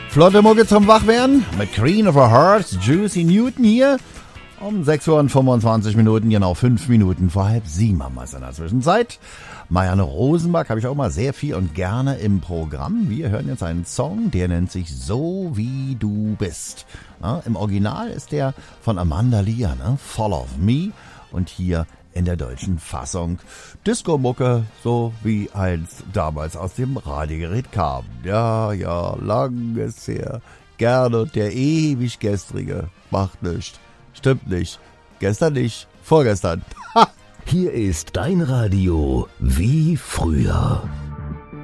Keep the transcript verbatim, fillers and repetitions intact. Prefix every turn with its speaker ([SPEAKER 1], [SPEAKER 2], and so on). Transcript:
[SPEAKER 1] Flotte Mucke zum Wachwerden mit Queen of Our Hearts, Juicy Newton hier. Um sechs Uhr und fünfundzwanzig Minuten, genau fünf Minuten vor halb sieben haben wir es in der Zwischenzeit. Marianne Rosenbach habe ich auch mal sehr viel und gerne im Programm. Wir hören jetzt einen Song, der nennt sich So wie du bist. Ja, im Original ist der von Amanda Lear, ne? Fall of Me. Und hier in der deutschen Fassung Disco-Mucke, so wie eins damals aus dem Radiogerät kam. Ja, ja, lang ist her. Gernot, der ewig gestrige, macht nichts. Stimmt nicht. Gestern nicht. Vorgestern.
[SPEAKER 2] Hier ist dein Radio wie früher.